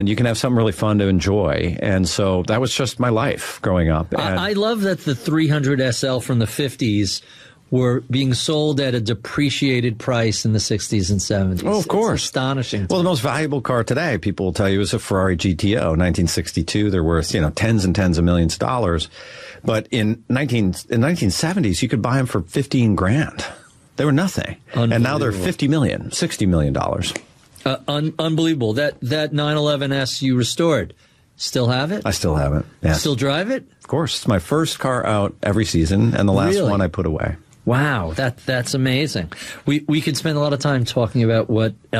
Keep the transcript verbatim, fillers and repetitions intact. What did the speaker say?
and you can have something really fun to enjoy. And so that was just my life growing up. And I, I love that the three hundred S L from the fifties were being sold at a depreciated price in the sixties and seventies. Oh, of course. It's astonishing. Well, the most valuable car today, people will tell you, is a Ferrari G T O, nineteen sixty-two. They're worth, you know, tens and tens of millions of dollars. But in nineteen in nineteen seventies, you could buy them for fifteen grand. They were nothing. And now they're fifty million, sixty million dollars. Uh, un- unbelievable. That that nine eleven S you restored, still have it? I still have it. Yes. Still drive it? Of course. It's my first car out every season, and the last Really? one I put away. Wow, that that's amazing. We we could spend a lot of time talking about what